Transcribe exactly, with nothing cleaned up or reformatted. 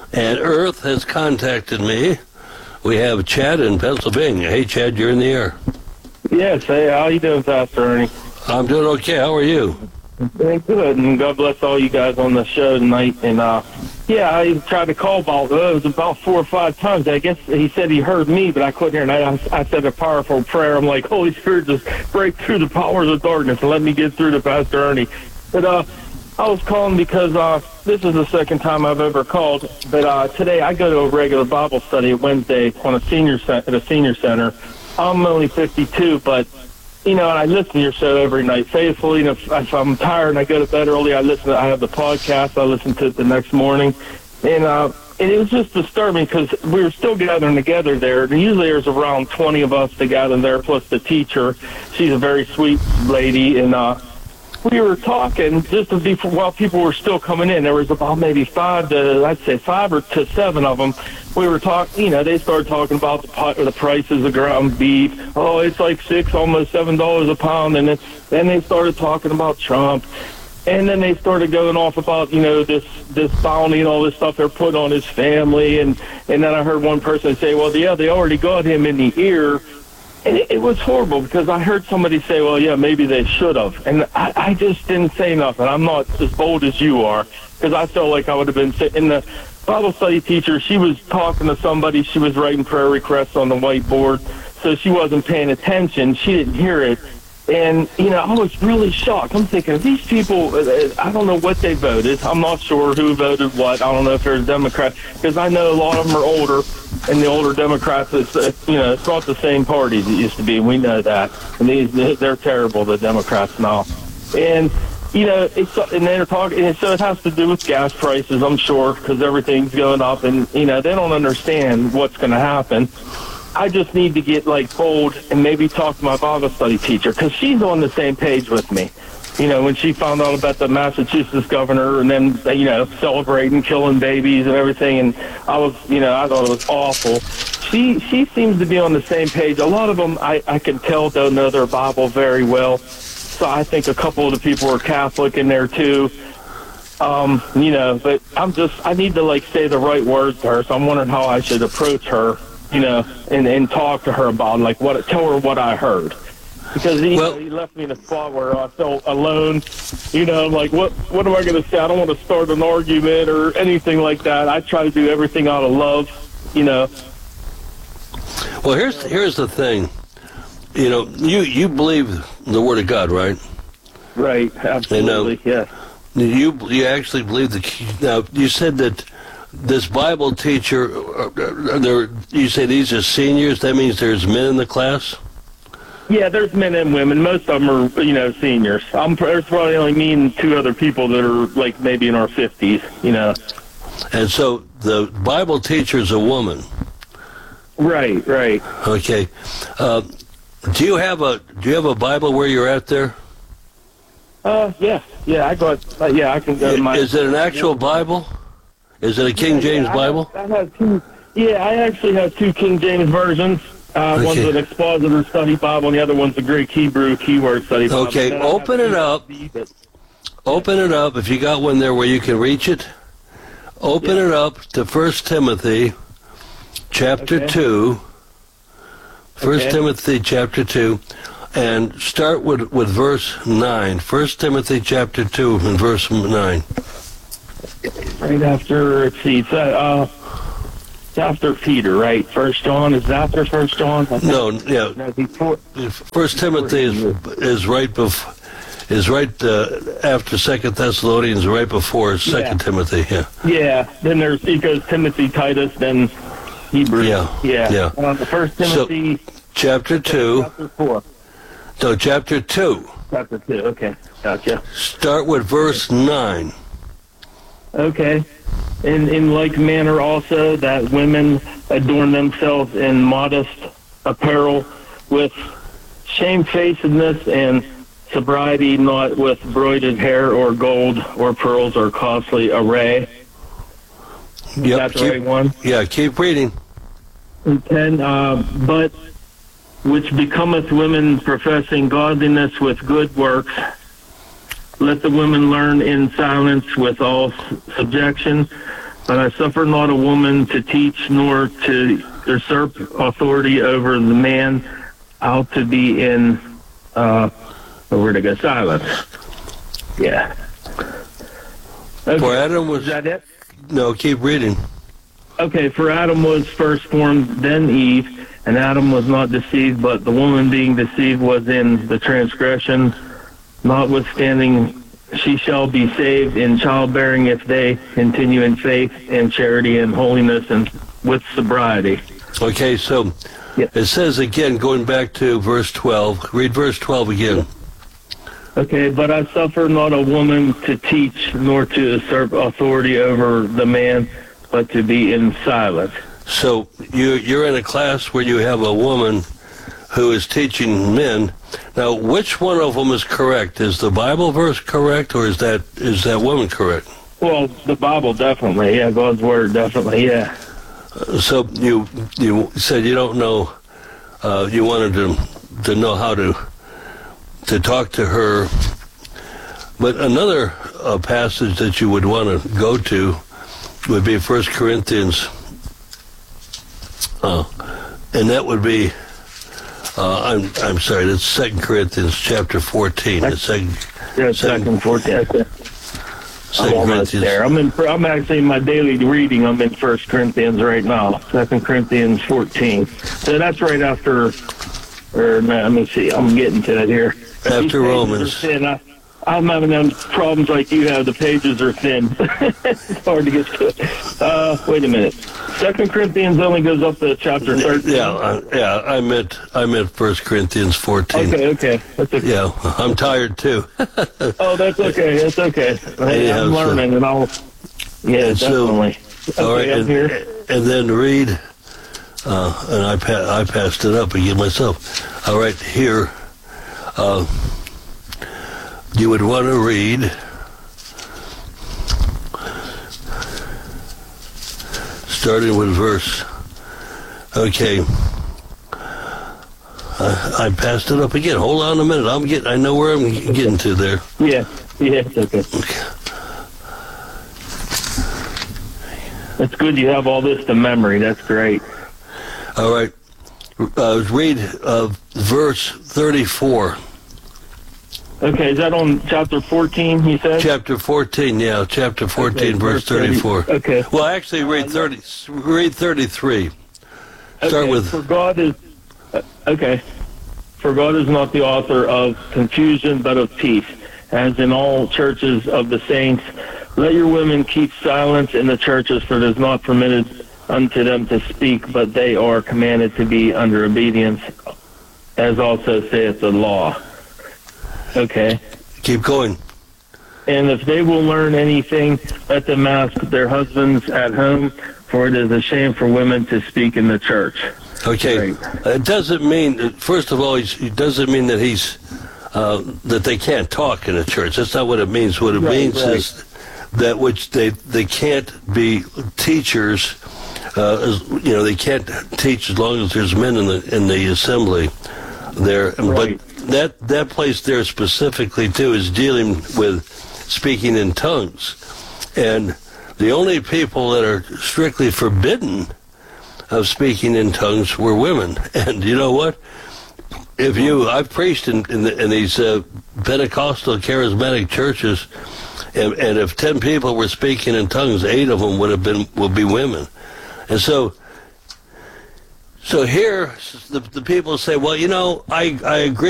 And Earth has contacted me. We have Chad in Pennsylvania. Hey, Chad, you're in the air. Yes, hey, how you doing, Pastor Ernie? I'm doing okay. How are you? Doing good, and God bless all you guys on the show tonight. And, uh, yeah, I tried to call about, uh, it was about four or five times. I guess he said he heard me, but I couldn't hear. And I, I said a powerful prayer. I'm like, Holy Spirit, just break through the powers of darkness and let me get through to Pastor Ernie. But uh, I was calling because uh, this is the second time I've ever called. But uh, today I go to a regular Bible study Wednesday on a senior at a senior center. I'm only fifty-two, but you know, and I listen to your show every night faithfully. And if, if I'm tired and I go to bed early, I listen. To, I have the podcast. I listen to it the next morning, and uh, and it was just disturbing because we were still gathering together there. And usually there's around twenty of us to gather there, plus the teacher. She's a very sweet lady, and uh, we were talking just to be while people were still coming in. There was about maybe five to I'd say five or to seven of them. We were talking, you know, they started talking about the, the prices of ground beef. Oh, it's like six, almost seven dollars a pound. And then, then they started talking about Trump. And then they started going off about, you know, this, this bounty and all this stuff they're putting on his family. And, and then I heard one person say, well, yeah, they already got him in the ear. And it, it was horrible because I heard somebody say, well, yeah, maybe they should have. And I, I just didn't say nothing. I'm not as bold as you are because I felt like I would have been sitting the Bible study teacher. She was talking to somebody. She was writing prayer requests on the whiteboard, so she wasn't paying attention. She didn't hear it. And, you know, I was really shocked. I'm thinking, these people, I don't know what they voted. I'm not sure who voted what. I don't know if there's Democrats, because I know a lot of them are older, and the older Democrats, it's, you know, it's not the same parties it used to be. We know that. And these, they're terrible, the Democrats now. And, you know, it's, and they're talking, and so it has to do with gas prices, I'm sure, because everything's going up, and, you know, they don't understand what's going to happen. I just need to get, like, bold and maybe talk to my Bible study teacher, because she's on the same page with me. You know, when she found out about the Massachusetts governor and then, you know, celebrating, killing babies and everything, and I was, you know, I thought it was awful. She she seems to be on the same page. A lot of them, I, I can tell, don't know their Bible very well. So I think a couple of the people are Catholic in there, too. Um, you know, but I'm just, I need to, like, say the right words to her, so I'm wondering how I should approach her, you know, and, and talk to her about, like, what, tell her what I heard. Because he, well, he left me in a spot where I felt alone. You know, like, what what am I going to say? I don't want to start an argument or anything like that. I try to do everything out of love, you know. Well, here's here's the thing. You know, you, you believe the Word of God, right? Right, absolutely, and, uh, yeah. You, you actually believe the... Now, you said that this Bible teacher, are there, you say these are seniors, that means there's men in the class? Yeah, there's men and women. Most of them are, you know, seniors. I'm, there's probably only me and two other people that are, like, maybe in our fifties, you know. And so the Bible teacher is a woman. Right, right. Okay. Uh, do you have a Do you have a Bible where you're at there? Uh, yeah, yeah. I got. Uh, yeah, I can go. To my. Is it an actual Bible? Is it a King yeah, James yeah, Bible? I have, I have two. Yeah, I actually have two King James versions. Uh, okay. One's an expositor study Bible, and the other one's a Greek Hebrew keyword study Bible. Okay, open it up. Open it up. If you got one there where you can reach it, open yeah. it up to First Timothy, chapter okay. two. First okay. Timothy, chapter two, and start with with verse nine. First Timothy, chapter two, and verse nine. Right after, let's see, it's, uh, it's after Peter, right? First John is after First John. No, yeah. No, before. First Timothy is is right before. Is right uh, after Second Thessalonians, right before Second yeah. Timothy. Yeah. Yeah. Then there's he goes Timothy, Titus, then Hebrew. Yeah. Yeah. Yeah. Uh, the First Timothy. So, chapter two. Chapter four. No, chapter two. Chapter two. Okay. Gotcha. Start with verse nine. Okay. In in like manner also that women adorn themselves in modest apparel with shamefacedness and sobriety, not with broided hair or gold or pearls or costly array. Yep, That's the keep, right one. Yeah, keep reading. And ten, uh, but which becometh women professing godliness with good works, let the women learn in silence with all subjection. but I suffer not a woman to teach nor to usurp authority over the man. Ought to be in, uh, where to go, silence. Yeah. Okay. For Adam was... Is that it? No, keep reading. Okay, for Adam was first formed, then Eve, and Adam was not deceived, but the woman being deceived was in the transgression. Notwithstanding, she shall be saved in childbearing if they continue in faith and charity and holiness and with sobriety. Okay, so Yeah. it says again, going back to verse twelve. Read verse twelve again. Okay, but I suffer not a woman to teach nor to usurp authority over the man, but to be in silence. So you, you're in a class where you have a woman who is teaching men. Now, which one of them is correct? Is the Bible verse correct, or is that is that woman correct? Well, the Bible definitely, yeah, God's Word definitely, yeah. Uh, so you you said you don't know. Uh, you wanted to to know how to to talk to her. But another uh, passage that you would want to go to would be First Corinthians, uh, and that would be. Uh, I'm I'm sorry. That's Second Corinthians chapter fourteen. That's second. Yeah, second, fourteen. I'm Second almost Corinthians. there. I'm in. I'm actually in my daily reading. I'm in First Corinthians right now. Second Corinthians fourteen. So that's right after. Or no, let me see. I'm getting to it here. After These pages Romans. are thin. I, I'm having them problems like you have. The pages are thin. It's hard to get to. Uh, wait a minute. Second Corinthians only goes up to chapter thirteen. Yeah, uh, yeah. I meant I meant First Corinthians fourteen. Okay, okay. That's okay. Yeah, I'm tired too. Oh, that's okay. That's okay. Hey, Yeah, I'm so- learning, and I'll. Yeah, And so- definitely. Okay, All right, I'm and, here. and then read. Uh, and I pa- I passed it up again myself. All right, here. Uh, you would want to read. Starting with verse. Okay. I, I passed it up again. Hold on a minute. I'm getting. I know where I'm getting to there. Yeah, yeah, it's okay. That's good. You have all this to memory. That's great. All right. Uh, read uh, verse thirty-four. Okay, is that on chapter fourteen? You said. Chapter fourteen, yeah, chapter fourteen, Okay, verse thirty-four. Okay. Well, actually, read thirty. Read thirty-three. Start Okay, with. For God is uh, okay. For God is not the author of confusion, but of peace, as in all churches of the saints. Let your women keep silence in the churches, for it is not permitted unto them to speak, but they are commanded to be under obedience, as also saith the law. Okay. Keep going. And if they will learn anything, let them ask their husbands at home, for it is a shame for women to speak in the church. Okay. Right. It doesn't mean. First of all, he's, it doesn't mean that he's uh, that they can't talk in a church. That's not what it means. What it Right, means right. is that which they they can't be teachers. Uh, as, you know, they can't teach as long as there's men in the in the assembly there. Right. But that that place there specifically too is dealing with speaking in tongues, and the only people that are strictly forbidden of speaking in tongues were women. And you know what? If you, I've preached in in, the, in these uh, Pentecostal charismatic churches, and, and if ten people were speaking in tongues, eight of them would have been would be women. And so, so here, the, the people say, well, you know, I, I agree